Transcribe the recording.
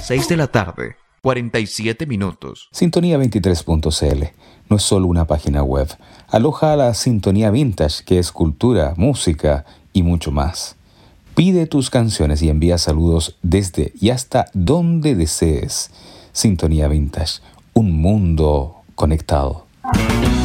6 de la tarde, 47 minutos. Sintonía23.cl no es solo una página web. Aloja la Sintonía Vintage, que es cultura, música y mucho más. Pide tus canciones y envía saludos desde y hasta donde desees. Sintonía Vintage, un mundo conectado.